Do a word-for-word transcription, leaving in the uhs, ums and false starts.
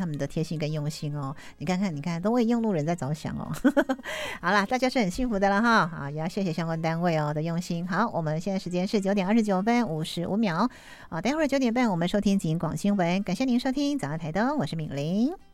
他们的贴心跟用心哦。你看看，你看，都为用路人在着想哦。好啦，大家是很幸福的了哈。好，也要谢谢相关单位哦的用心。好，我们现在时间是九点二十九分五十五秒啊。待会儿九点半我们收听警广新闻，感谢您收听早安台东，我是敏玲。